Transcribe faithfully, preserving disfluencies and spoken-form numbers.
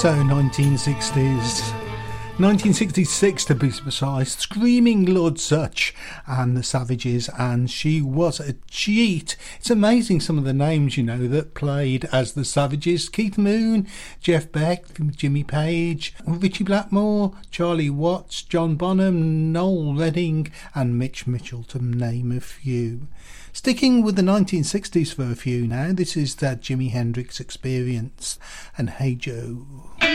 So nineteen sixties, nineteen sixty-six to be precise, Screaming Lord Sutch and the Savages, and She Was a Cheat. It's amazing some of the names, you know, that played as the Savages: Keith Moon, Jeff Beck, Jimmy Page, Richie Blackmore, Charlie Watts, John Bonham, Noel Redding and Mitch Mitchell, to name a few. Sticking with the nineteen sixties for a few now, this is that Jimi Hendrix Experience and Hey Joe.